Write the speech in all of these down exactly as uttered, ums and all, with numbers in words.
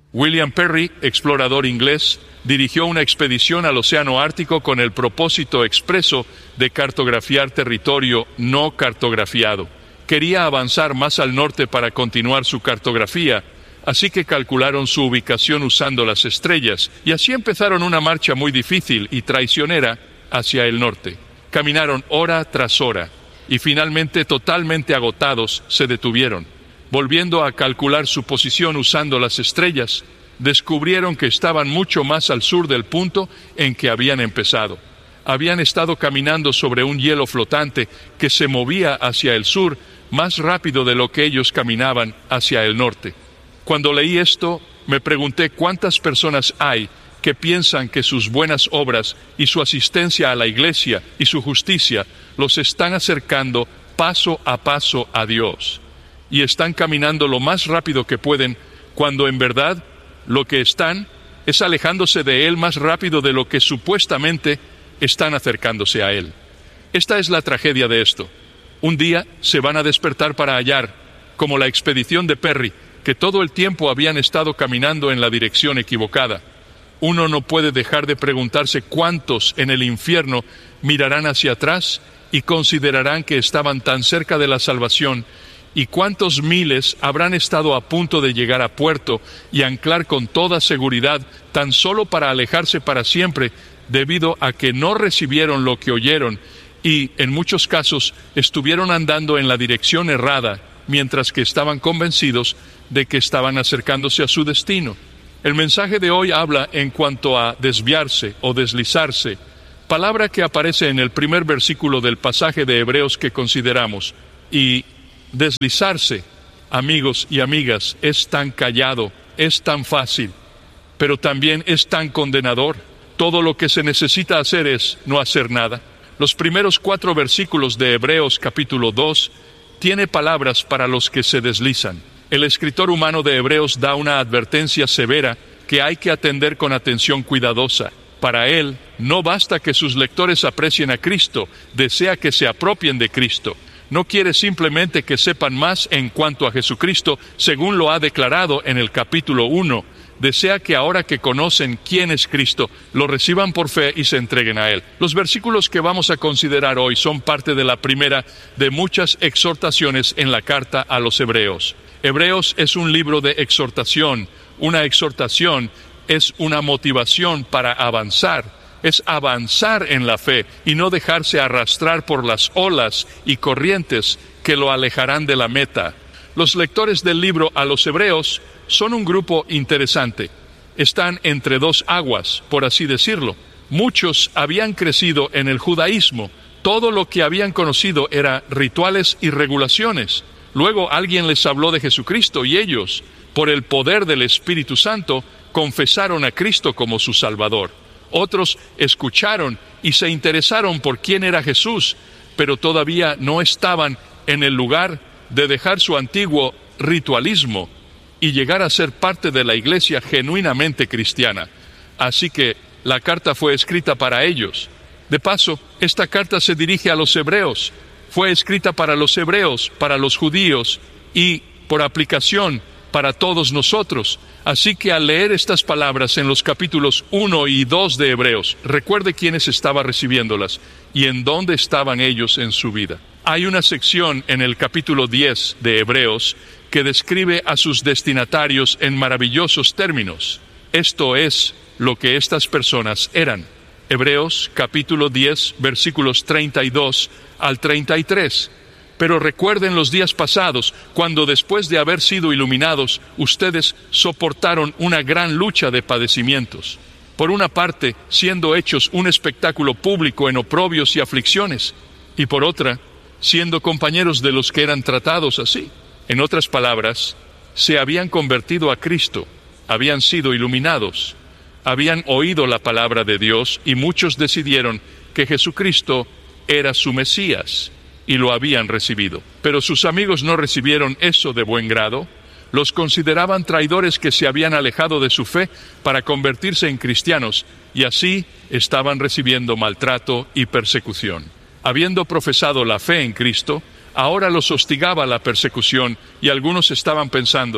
William Perry, explorador inglés, dirigió una expedición al Océano Ártico con el propósito expreso de cartografiar territorio no cartografiado. Quería avanzar más al norte para continuar su cartografía, así que calcularon su ubicación usando las estrellas, y así empezaron una marcha muy difícil y traicionera hacia el norte. Caminaron hora tras hora, y finalmente, totalmente agotados, se detuvieron. Volviendo a calcular su posición usando las estrellas, descubrieron que estaban mucho más al sur del punto en que habían empezado. Habían estado caminando sobre un hielo flotante que se movía hacia el sur más rápido de lo que ellos caminaban hacia el norte. Cuando leí esto, me pregunté cuántas personas hay que piensan que sus buenas obras y su asistencia a la iglesia y su justicia los están acercando paso a paso a Dios, y están caminando lo más rápido que pueden, cuando en verdad lo que están es alejándose de Él más rápido de lo que supuestamente están acercándose a Él. Esta es la tragedia de esto. Un día se van a despertar para hallar, como la expedición de Perry, que todo el tiempo habían estado caminando en la dirección equivocada. Uno no puede dejar de preguntarse cuántos en el infierno mirarán hacia atrás y considerarán que estaban tan cerca de la salvación, y cuántos miles habrán estado a punto de llegar a puerto y anclar con toda seguridad, tan solo para alejarse para siempre, debido a que no recibieron lo que oyeron y, en muchos casos, estuvieron andando en la dirección errada, mientras que estaban convencidos de que estaban acercándose a su destino. El mensaje de hoy habla en cuanto a desviarse o deslizarse, palabra que aparece en el primer versículo del pasaje de Hebreos que consideramos. Y deslizarse, amigos y amigas, es tan callado, es tan fácil, pero también es tan condenador. Todo lo que se necesita hacer es no hacer nada. Los primeros cuatro versículos de Hebreos capítulo dos tiene palabras para los que se deslizan. El escritor humano de Hebreos da una advertencia severa que hay que atender con atención cuidadosa. Para él, no basta que sus lectores aprecien a Cristo, desea que se apropien de Cristo. No quiere simplemente que sepan más en cuanto a Jesucristo, según lo ha declarado en el capítulo uno. Desea que ahora que conocen quién es Cristo, lo reciban por fe y se entreguen a Él. Los versículos que vamos a considerar hoy son parte de la primera de muchas exhortaciones en la carta a los Hebreos. Hebreos es un libro de exhortación. Una exhortación es una motivación para avanzar. Es avanzar en la fe y no dejarse arrastrar por las olas y corrientes que lo alejarán de la meta. Los lectores del libro a los Hebreos son un grupo interesante. Están entre dos aguas, por así decirlo. Muchos habían crecido en el judaísmo. Todo lo que habían conocido era rituales y regulaciones. Luego alguien les habló de Jesucristo y ellos, por el poder del Espíritu Santo, confesaron a Cristo como su Salvador. Otros escucharon y se interesaron por quién era Jesús, pero todavía no estaban en el lugar de dejar su antiguo ritualismo y llegar a ser parte de la iglesia genuinamente cristiana. Así que la carta fue escrita para ellos. De paso, esta carta se dirige a los hebreos. Fue escrita para los hebreos, para los judíos y, por aplicación, para todos nosotros. Así que al leer estas palabras en los capítulos uno y dos de Hebreos, recuerde quiénes estaba recibiéndolas y en dónde estaban ellos en su vida. Hay una sección en el capítulo diez de Hebreos que describe a sus destinatarios en maravillosos términos. Esto es lo que estas personas eran. Hebreos capítulo diez, versículos treinta y dos al treinta y tres. Pero recuerden los días pasados, cuando después de haber sido iluminados, ustedes soportaron una gran lucha de padecimientos. Por una parte, siendo hechos un espectáculo público en oprobios y aflicciones, y por otra, siendo compañeros de los que eran tratados así. En otras palabras, se habían convertido a Cristo, habían sido iluminados, habían oído la palabra de Dios y muchos decidieron que Jesucristo era su Mesías y lo habían recibido. Pero sus amigos no recibieron eso de buen grado. Los consideraban traidores que se habían alejado de su fe para convertirse en cristianos y así estaban recibiendo maltrato y persecución. Habiendo profesado la fe en Cristo, ahora los hostigaba la persecución y algunos estaban pensando,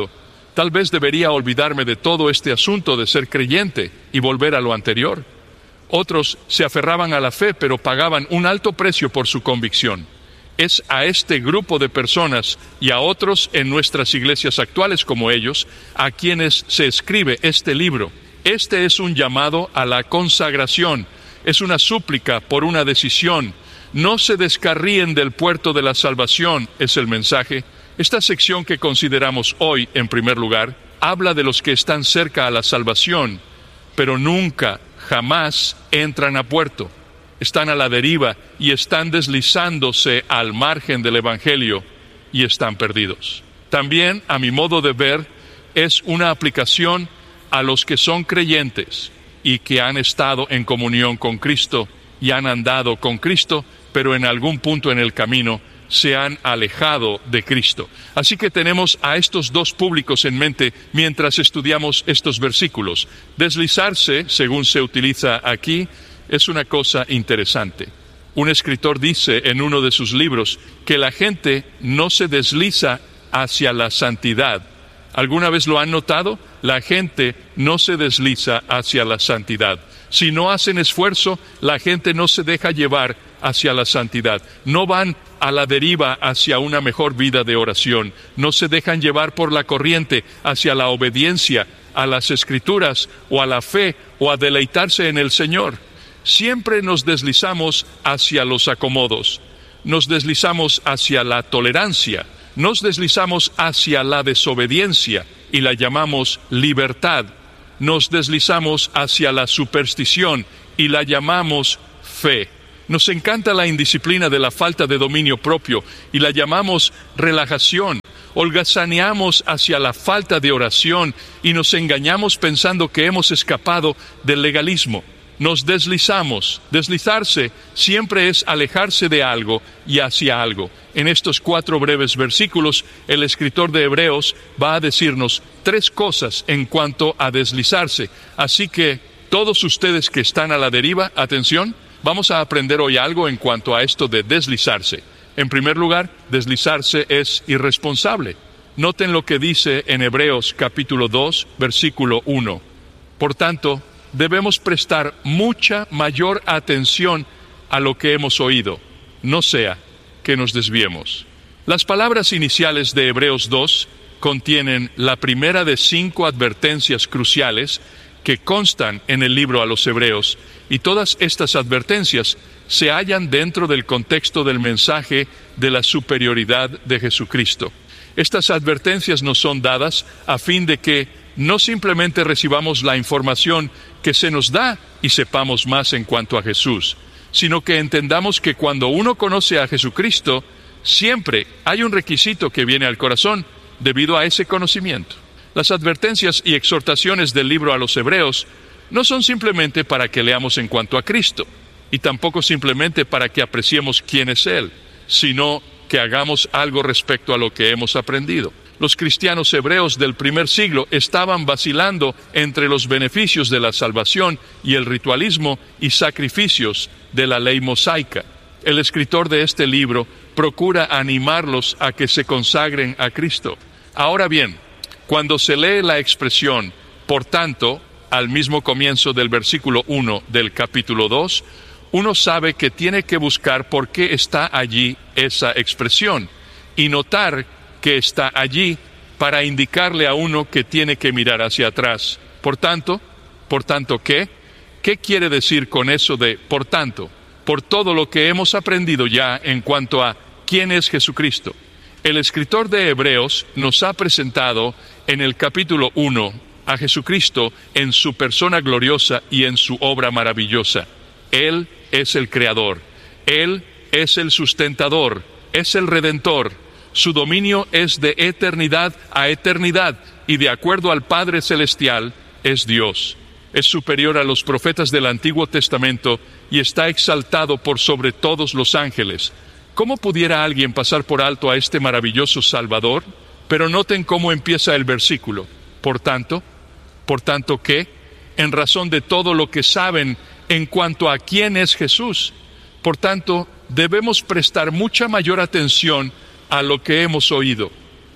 Tal vez debería olvidarme de todo este asunto de ser creyente y volver a lo anterior. Otros se aferraban a la fe, pero pagaban un alto precio por su convicción. Es a este grupo de personas y a otros en nuestras iglesias actuales como ellos, a quienes se escribe este libro. Este es un llamado a la consagración, es una súplica por una decisión. No se descarríen del puerto de la salvación, es el mensaje. Esta sección que consideramos hoy, en primer lugar, habla de los que están cerca a la salvación, pero nunca, jamás entran a puerto. Están a la deriva y están deslizándose al margen del Evangelio y están perdidos. También, a mi modo de ver, es una aplicación a los que son creyentes y que han estado en comunión con Cristo y han andado con Cristo, pero en algún punto en el camino se han alejado de Cristo. Así que tenemos a estos dos públicos en mente mientras estudiamos estos versículos. Deslizarse, según se utiliza aquí, es una cosa interesante. Un escritor dice en uno de sus libros que la gente no se desliza hacia la santidad. ¿Alguna vez lo han notado? La gente no se desliza hacia la santidad. Si no hacen esfuerzo, la gente no se deja llevar hacia la santidad. No van a la deriva hacia una mejor vida de oración. No se dejan llevar por la corriente hacia la obediencia a las Escrituras o a la fe o a deleitarse en el Señor. Siempre nos deslizamos hacia los acomodos. Nos deslizamos hacia la tolerancia. Nos deslizamos hacia la desobediencia y la llamamos libertad. Nos deslizamos hacia la superstición y la llamamos fe. Nos encanta la indisciplina de la falta de dominio propio y la llamamos relajación. Holgazaneamos hacia la falta de oración y nos engañamos pensando que hemos escapado del legalismo. Nos deslizamos. Deslizarse siempre es alejarse de algo y hacia algo. En estos cuatro breves versículos, el escritor de Hebreos va a decirnos tres cosas en cuanto a deslizarse. Así que, todos ustedes que están a la deriva, atención, vamos a aprender hoy algo en cuanto a esto de deslizarse. En primer lugar, deslizarse es irresponsable. Noten lo que dice en Hebreos capítulo dos, versículo uno. Por tanto, debemos prestar mucha mayor atención a lo que hemos oído, no sea que nos desviemos. Las palabras iniciales de Hebreos dos contienen la primera de cinco advertencias cruciales que constan en el libro a los Hebreos, y todas estas advertencias se hallan dentro del contexto del mensaje de la superioridad de Jesucristo. Estas advertencias nos son dadas a fin de que no simplemente recibamos la información que se nos da y sepamos más en cuanto a Jesús, sino que entendamos que cuando uno conoce a Jesucristo, siempre hay un requisito que viene al corazón debido a ese conocimiento. Las advertencias y exhortaciones del libro a los Hebreos no son simplemente para que leamos en cuanto a Cristo, y tampoco simplemente para que apreciemos quién es Él, sino que hagamos algo respecto a lo que hemos aprendido. Los cristianos hebreos del primer siglo estaban vacilando entre los beneficios de la salvación y el ritualismo y sacrificios de la ley mosaica. El escritor de este libro procura animarlos a que se consagren a Cristo. Ahora bien, cuando se lee la expresión, por tanto, al mismo comienzo del versículo uno del capítulo dos, uno sabe que tiene que buscar por qué está allí esa expresión y notar que está allí para indicarle a uno que tiene que mirar hacia atrás. Por tanto, ¿por tanto qué? ¿Qué quiere decir con eso de por tanto? Por todo lo que hemos aprendido ya en cuanto a quién es Jesucristo. El escritor de Hebreos nos ha presentado en el capítulo uno a Jesucristo en su persona gloriosa y en su obra maravillosa. Él es el Creador, Él es el sustentador, es el Redentor. Su dominio es de eternidad a eternidad y de acuerdo al Padre Celestial es Dios. Es superior a los profetas del Antiguo Testamento y está exaltado por sobre todos los ángeles. ¿Cómo pudiera alguien pasar por alto a este maravilloso Salvador? Pero noten cómo empieza el versículo. Por tanto, ¿por tanto qué? En razón de todo lo que saben en cuanto a quién es Jesús. Por tanto, debemos prestar mucha mayor atención a lo que hemos oído.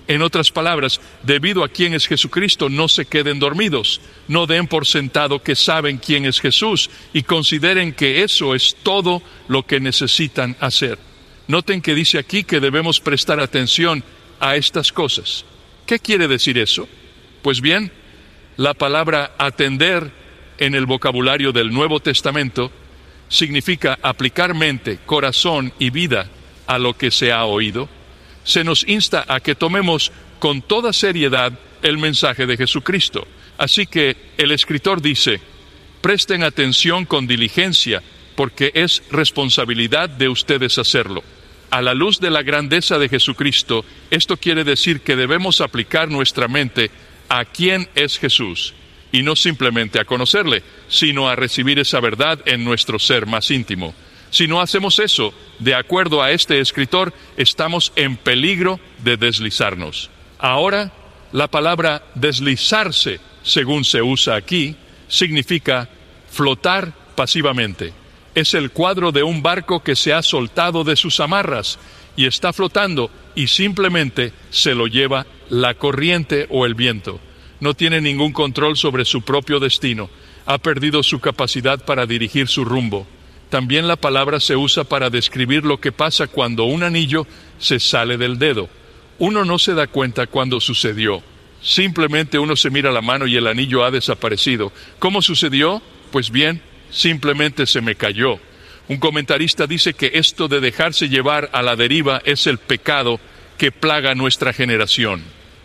En otras palabras, debido a quién es Jesucristo, no se queden dormidos. No den por sentado que saben quién es Jesús y consideren que eso es todo lo que necesitan hacer. Noten que dice aquí que debemos prestar atención a estas cosas. ¿Qué quiere decir eso? Pues bien, la palabra atender en el vocabulario del Nuevo Testamento significa aplicar mente, corazón y vida a lo que se ha oído. Se nos insta a que tomemos con toda seriedad el mensaje de Jesucristo. Así que el escritor dice, presten atención con diligencia, porque es responsabilidad de ustedes hacerlo. A la luz de la grandeza de Jesucristo, esto quiere decir que debemos aplicar nuestra mente a quién es Jesús, y no simplemente a conocerle, sino a recibir esa verdad en nuestro ser más íntimo. Si no hacemos eso, de acuerdo a este escritor, estamos en peligro de deslizarnos. Ahora, la palabra deslizarse, según se usa aquí, significa flotar pasivamente. Es el cuadro de un barco que se ha soltado de sus amarras y está flotando y simplemente se lo lleva la corriente o el viento. No tiene ningún control sobre su propio destino. Ha perdido su capacidad para dirigir su rumbo. También la palabra se usa para describir lo que pasa cuando un anillo se sale del dedo. Uno no se da cuenta cuando sucedió. Simplemente uno se mira la mano y el anillo ha desaparecido. ¿Cómo sucedió? Pues bien, simplemente se me cayó. Un comentarista dice que esto de dejarse llevar a la deriva es el pecado que plaga nuestra generación.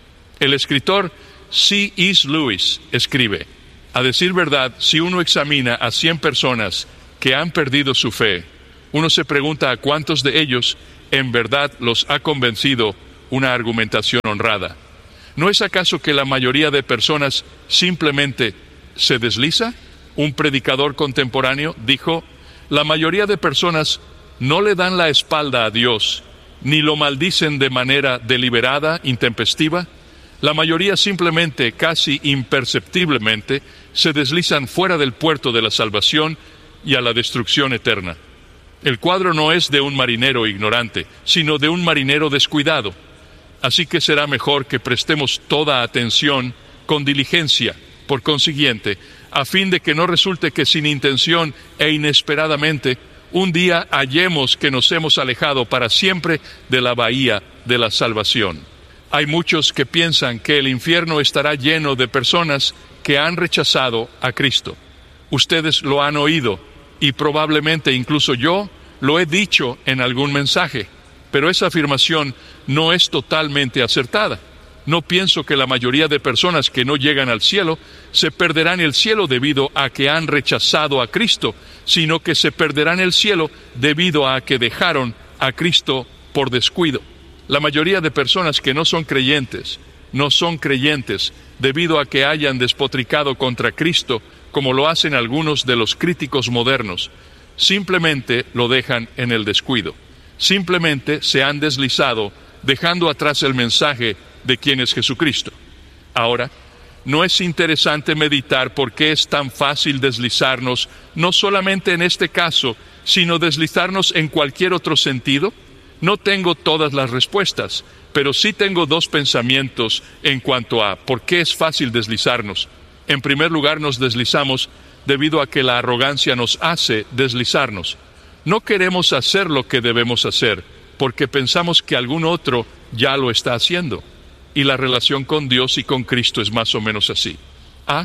El escritor C S Lewis escribe, a decir verdad, si uno examina a cien personas que han perdido su fe, uno se pregunta a cuántos de ellos en verdad los ha convencido una argumentación honrada. ¿No es acaso que la mayoría de personas simplemente se desliza? Un predicador contemporáneo dijo, la mayoría de personas no le dan la espalda a Dios, ni lo maldicen de manera deliberada, intempestiva. La mayoría simplemente, casi imperceptiblemente, se deslizan fuera del puerto de la salvación y a la destrucción eterna. El cuadro no es de un marinero ignorante, sino de un marinero descuidado. Así que será mejor que prestemos toda atención con diligencia, por consiguiente, a fin de que no resulte que sin intención e inesperadamente, un día hallemos que nos hemos alejado para siempre de la bahía de la salvación. Hay muchos que piensan que el infierno estará lleno de personas que han rechazado a Cristo. Ustedes lo han oído, y probablemente incluso yo lo he dicho en algún mensaje, pero esa afirmación no es totalmente acertada. No pienso que la mayoría de personas que no llegan al cielo se perderán el cielo debido a que han rechazado a Cristo, sino que se perderán el cielo debido a que dejaron a Cristo por descuido. La mayoría de personas que no son creyentes, no son creyentes debido a que hayan despotricado contra Cristo, como lo hacen algunos de los críticos modernos. Simplemente lo dejan en el descuido. Simplemente se han deslizado, dejando atrás el mensaje de quién es Jesucristo. Ahora, ¿no es interesante meditar por qué es tan fácil deslizarnos, no solamente en este caso, sino deslizarnos en cualquier otro sentido? No tengo todas las respuestas, pero sí tengo dos pensamientos en cuanto a por qué es fácil deslizarnos. En primer lugar, nos deslizamos debido a que la arrogancia nos hace deslizarnos. No queremos hacer lo que debemos hacer, porque pensamos que algún otro ya lo está haciendo. Y la relación con Dios y con Cristo es más o menos así. A.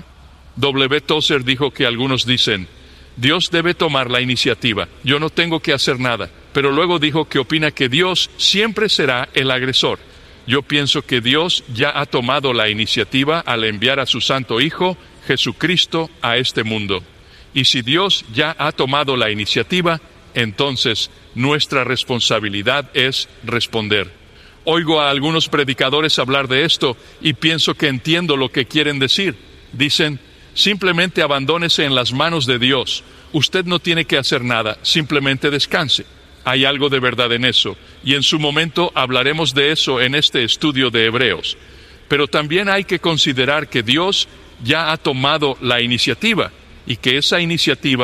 W. Tozer dijo que algunos dicen, Dios debe tomar la iniciativa, yo no tengo que hacer nada. Pero luego dijo que opina que Dios siempre será el agresor. Yo pienso que Dios ya ha tomado la iniciativa al enviar a su Santo Hijo, Jesucristo, a este mundo. Y si Dios ya ha tomado la iniciativa, entonces nuestra responsabilidad es responder. Oigo a algunos predicadores hablar de esto y pienso que entiendo lo que quieren decir. Dicen, simplemente abandónese en las manos de Dios. Usted no tiene que hacer nada, simplemente descanse. Hay algo de verdad en eso, y en su momento hablaremos de eso en este estudio de Hebreos. Pero también hay que considerar que Dios ya ha tomado la iniciativa, y que esa iniciativa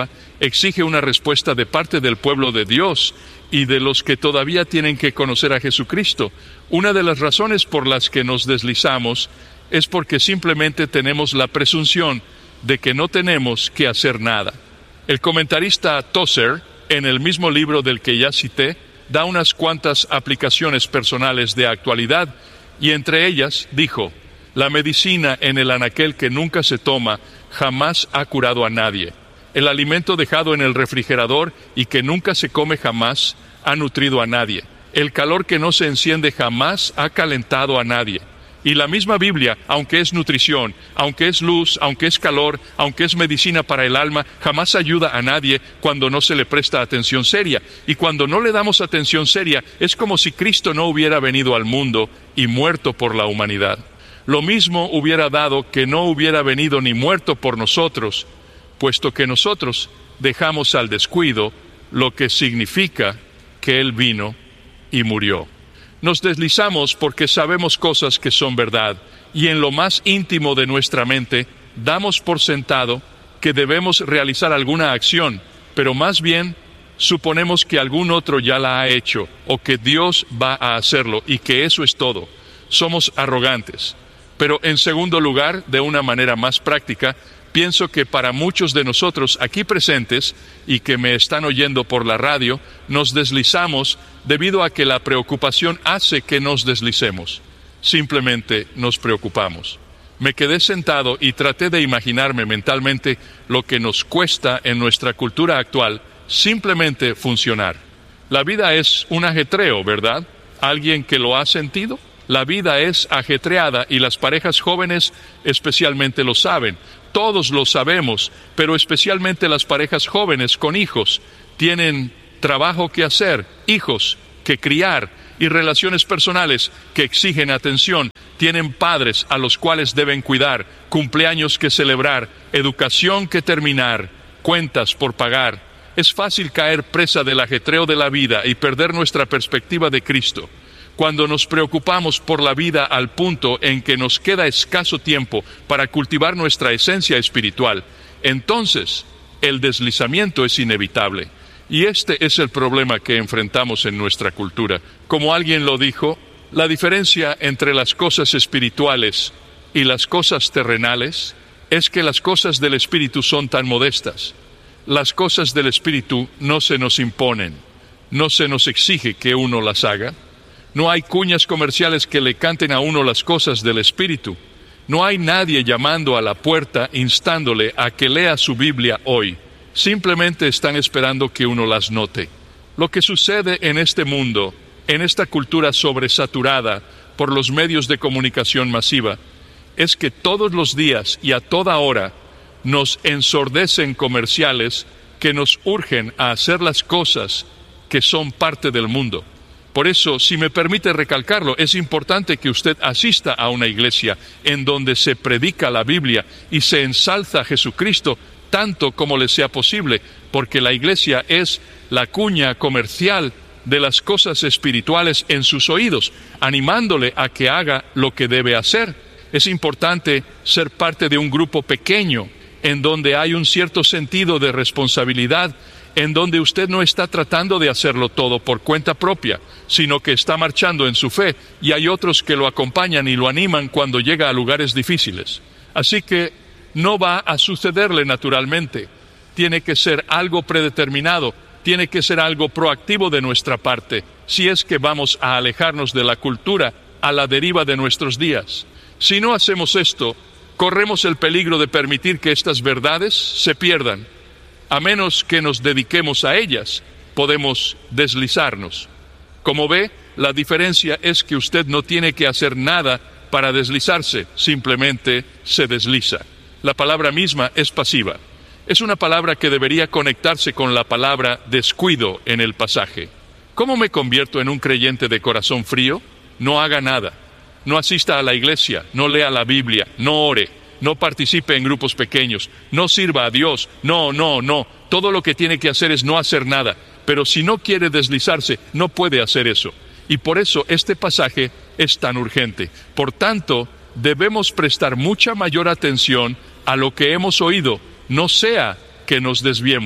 exige una respuesta de parte del pueblo de Dios y de los que todavía tienen que conocer a Jesucristo. Una de las razones por las que nos deslizamos es porque simplemente tenemos la presunción de que no tenemos que hacer nada. El comentarista Tozer, en el mismo libro del que ya cité, da unas cuantas aplicaciones personales de actualidad, y entre ellas dijo: la medicina en el anaquel que nunca se toma jamás ha curado a nadie. El alimento dejado en el refrigerador y que nunca se come jamás ha nutrido a nadie. El calor que no se enciende jamás ha calentado a nadie. Y la misma Biblia, aunque es nutrición, aunque es luz, aunque es calor, aunque es medicina para el alma, jamás ayuda a nadie cuando no se le presta atención seria. Y cuando no le damos atención seria, es como si Cristo no hubiera venido al mundo y muerto por la humanidad. Lo mismo hubiera dado que no hubiera venido ni muerto por nosotros, puesto que nosotros dejamos al descuido lo que significa que Él vino y murió. Nos deslizamos porque sabemos cosas que son verdad, y en lo más íntimo de nuestra mente damos por sentado que debemos realizar alguna acción, pero más bien suponemos que algún otro ya la ha hecho, o que Dios va a hacerlo, y que eso es todo. Somos arrogantes. Pero en segundo lugar, de una manera más práctica, pienso que para muchos de nosotros aquí presentes y que me están oyendo por la radio, nos deslizamos debido a que la preocupación hace que nos deslicemos. Simplemente nos preocupamos. Me quedé sentado y traté de imaginarme mentalmente lo que nos cuesta en nuestra cultura actual simplemente funcionar. La vida es un ajetreo, ¿verdad? ¿Alguien que lo ha sentido? La vida es ajetreada y las parejas jóvenes especialmente lo saben. Todos lo sabemos, pero especialmente las parejas jóvenes con hijos tienen trabajo que hacer, hijos que criar y relaciones personales que exigen atención. Tienen padres a los cuales deben cuidar, cumpleaños que celebrar, educación que terminar, cuentas por pagar. Es fácil caer presa del ajetreo de la vida y perder nuestra perspectiva de Cristo. Cuando nos preocupamos por la vida al punto en que nos queda escaso tiempo para cultivar nuestra esencia espiritual, entonces el deslizamiento es inevitable. Y este es el problema que enfrentamos en nuestra cultura. Como alguien lo dijo, la diferencia entre las cosas espirituales y las cosas terrenales es que las cosas del espíritu son tan modestas. Las cosas del espíritu no se nos imponen, no se nos exige que uno las haga. No hay cuñas comerciales que le canten a uno las cosas del espíritu. No hay nadie llamando a la puerta instándole a que lea su Biblia hoy. Simplemente están esperando que uno las note. Lo que sucede en este mundo, en esta cultura sobresaturada por los medios de comunicación masiva, es que todos los días y a toda hora nos ensordecen comerciales que nos urgen a hacer las cosas que son parte del mundo. Por eso, si me permite recalcarlo, es importante que usted asista a una iglesia en donde se predica la Biblia y se ensalza a Jesucristo tanto como le sea posible, porque la iglesia es la cuña comercial de las cosas espirituales en sus oídos, animándole a que haga lo que debe hacer. Es importante ser parte de un grupo pequeño, en donde hay un cierto sentido de responsabilidad, en donde usted no está tratando de hacerlo todo por cuenta propia, sino que está marchando en su fe, y hay otros que lo acompañan y lo animan cuando llega a lugares difíciles. Así que no va a sucederle naturalmente. Tiene que ser algo predeterminado, tiene que ser algo proactivo de nuestra parte, si es que vamos a alejarnos de la cultura a la deriva de nuestros días. Si no hacemos esto, corremos el peligro de permitir que estas verdades se pierdan. A menos que nos dediquemos a ellas, podemos deslizarnos. Como ve, la diferencia es que usted no tiene que hacer nada para deslizarse, simplemente se desliza. La palabra misma es pasiva. Es una palabra que debería conectarse con la palabra descuido en el pasaje. ¿Cómo me convierto en un creyente de corazón frío? No haga nada. No asista a la iglesia, no lea la Biblia, no ore, no participe en grupos pequeños, no sirva a Dios, no, no, no. Todo lo que tiene que hacer es no hacer nada. Pero si no quiere deslizarse, no puede hacer eso. Y por eso este pasaje es tan urgente. Por tanto, debemos prestar mucha mayor atención a lo que hemos oído, no sea que nos desviemos.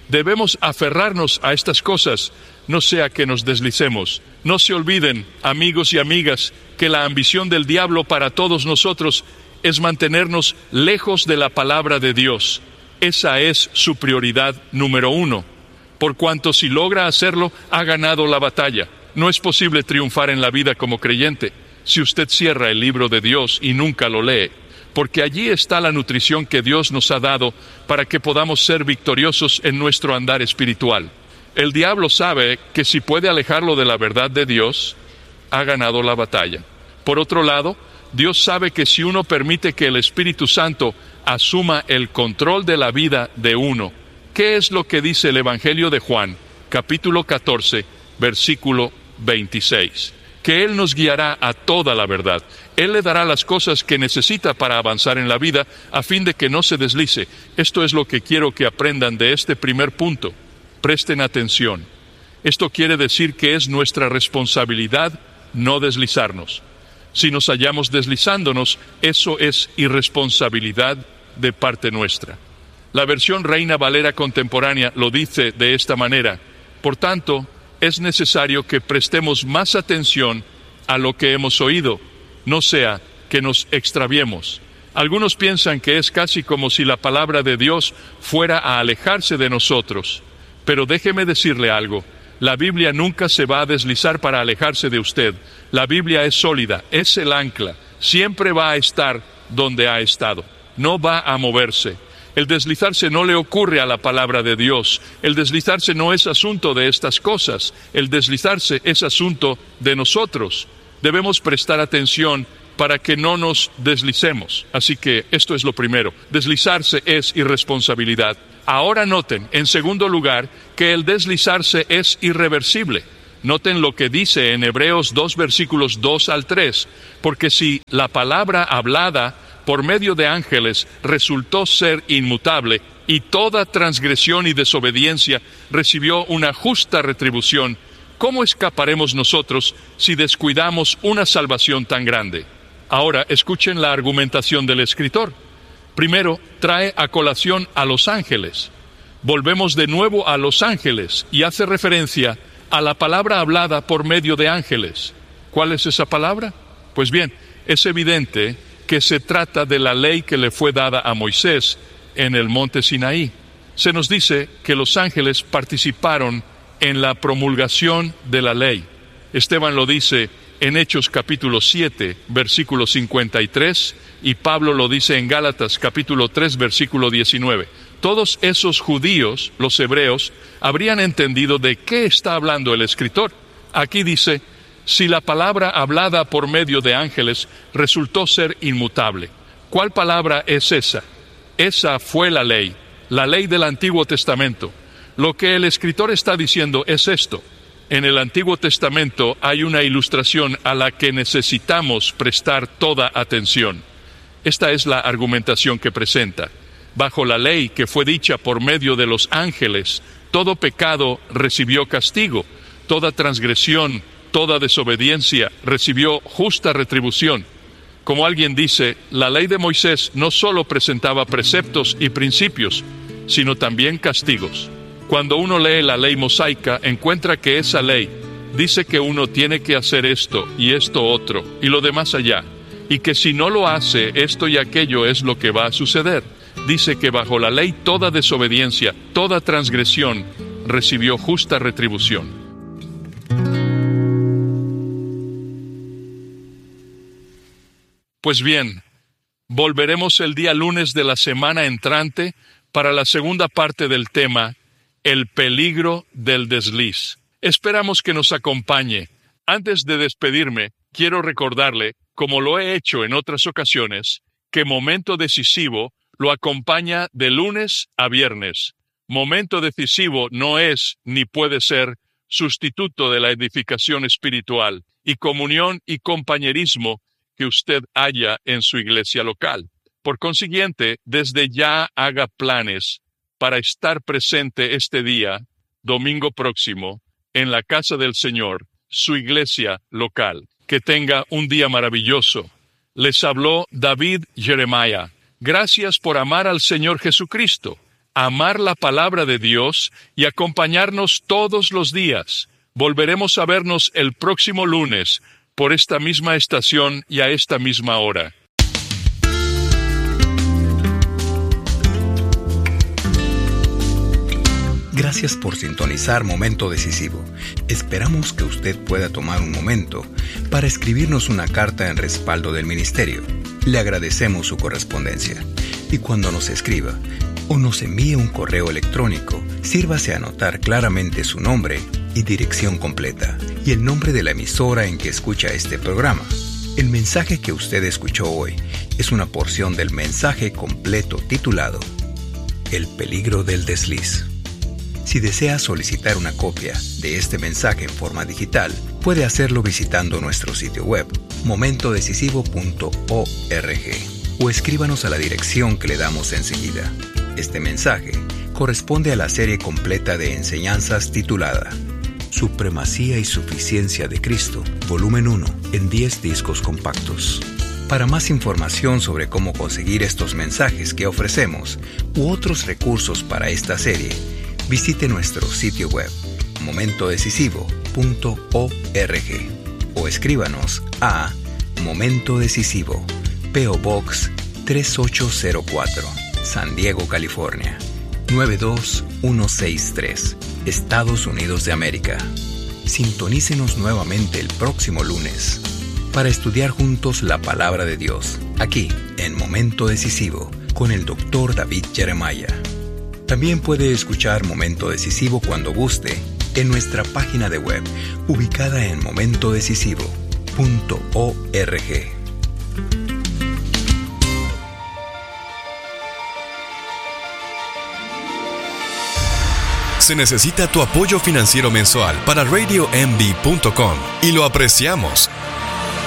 Debemos aferrarnos a estas cosas, no sea que nos deslicemos. No se olviden, amigos y amigas, que la ambición del diablo para todos nosotros es mantenernos lejos de la palabra de Dios. Esa es su prioridad número uno. Por cuanto si logra hacerlo, ha ganado la batalla. No es posible triunfar en la vida como creyente si usted cierra el libro de Dios y nunca lo lee, porque allí está la nutrición que Dios nos ha dado para que podamos ser victoriosos en nuestro andar espiritual. El diablo sabe que si puede alejarlo de la verdad de Dios, ha ganado la batalla. Por otro lado, Dios sabe que si uno permite que el Espíritu Santo asuma el control de la vida de uno, ¿qué es lo que dice el Evangelio de Juan, capítulo catorce, versículo veintiséis? Que Él nos guiará a toda la verdad. Él le dará las cosas que necesita para avanzar en la vida, a fin de que no se deslice. Esto es lo que quiero que aprendan de este primer punto. Presten atención. Esto quiere decir que es nuestra responsabilidad no deslizarnos. Si nos hallamos deslizándonos, eso es irresponsabilidad de parte nuestra. La versión Reina Valera contemporánea lo dice de esta manera: por tanto, es necesario que prestemos más atención a lo que hemos oído, no sea que nos extraviemos. Algunos piensan que es casi como si la palabra de Dios fuera a alejarse de nosotros. Pero déjeme decirle algo, la Biblia nunca se va a deslizar para alejarse de usted. La Biblia es sólida, es el ancla, siempre va a estar donde ha estado, no va a moverse. El deslizarse no le ocurre a la palabra de Dios. El deslizarse no es asunto de estas cosas. El deslizarse es asunto de nosotros. Debemos prestar atención para que no nos deslicemos. Así que esto es lo primero. Deslizarse es irresponsabilidad. Ahora noten, en segundo lugar, que el deslizarse es irreversible. Noten lo que dice en Hebreos dos, versículos dos al tres. Porque si la palabra hablada por medio de ángeles resultó ser inmutable, y toda transgresión y desobediencia recibió una justa retribución, ¿cómo escaparemos nosotros si descuidamos una salvación tan grande? Ahora, escuchen la argumentación del escritor. Primero, trae a colación a los ángeles. Volvemos de nuevo a los ángeles, y hace referencia a la palabra hablada por medio de ángeles. ¿Cuál es esa palabra? Pues bien, es evidente que se trata de la ley que le fue dada a Moisés en el monte Sinaí. Se nos dice que los ángeles participaron en la promulgación de la ley. Esteban lo dice en Hechos capítulo siete, versículo cincuenta y tres, y Pablo lo dice en Gálatas capítulo tres, versículo diecinueve. Todos esos judíos, los hebreos, habrían entendido de qué está hablando el escritor. Aquí dice: si la palabra hablada por medio de ángeles resultó ser inmutable. ¿Cuál palabra es esa? Esa fue la ley, la ley del Antiguo Testamento. Lo que el escritor está diciendo es esto: en el Antiguo Testamento hay una ilustración a la que necesitamos prestar toda atención. Esta es la argumentación que presenta. Bajo la ley que fue dicha por medio de los ángeles, todo pecado recibió castigo, toda transgresión, toda desobediencia recibió justa retribución. Como alguien dice, la ley de Moisés no solo presentaba preceptos y principios, sino también castigos. Cuando uno lee la ley mosaica, encuentra que esa ley dice que uno tiene que hacer esto y esto otro y lo demás allá, y que si no lo hace, esto y aquello es lo que va a suceder. Dice que bajo la ley toda desobediencia, toda transgresión recibió justa retribución. Pues bien, volveremos el día lunes de la semana entrante para la segunda parte del tema, el peligro del desliz. Esperamos que nos acompañe. Antes de despedirme, quiero recordarle, como lo he hecho en otras ocasiones, que Momento Decisivo lo acompaña de lunes a viernes. Momento Decisivo no es ni puede ser sustituto de la edificación espiritual y comunión y compañerismo que usted haya en su iglesia local. Por consiguiente, desde ya haga planes para estar presente este día, domingo próximo, en la casa del Señor, su iglesia local. Que tenga un día maravilloso. Les habló David Jeremiah. Gracias por amar al Señor Jesucristo. amar la palabra de Dios y acompañarnos todos los días. Volveremos a vernos el próximo lunes por esta misma estación y a esta misma hora. Gracias por sintonizar Momento Decisivo. Esperamos que usted pueda tomar un momento para escribirnos una carta en respaldo del ministerio. Le agradecemos su correspondencia. Y cuando nos escriba o nos envíe un correo electrónico, sírvase a anotar claramente su nombre y dirección completa y el nombre de la emisora en que escucha este programa. El mensaje que usted escuchó hoy es una porción del mensaje completo titulado El peligro del desliz. Si desea solicitar una copia de este mensaje en forma digital, puede hacerlo visitando nuestro sitio web, momento decisivo punto org, o escríbanos a la dirección que le damos enseguida. Este mensaje corresponde a la serie completa de enseñanzas titulada Supremacía y Suficiencia de Cristo, volumen uno, en diez discos compactos. Para más información sobre cómo conseguir estos mensajes que ofrecemos u otros recursos para esta serie, visite nuestro sitio web, momento decisivo punto org, o escríbanos a Momento Decisivo, P O Box tres ocho cero cuatro, San Diego, California, nueve dos uno seis tres, Estados Unidos de América. Sintonícenos nuevamente el próximo lunes para estudiar juntos la Palabra de Dios, aquí en Momento Decisivo, con el doctor David Jeremiah. También puede escuchar Momento Decisivo cuando guste en nuestra página de web, ubicada en momento decisivo punto org. Se necesita tu apoyo financiero mensual para radio m d punto com y lo apreciamos.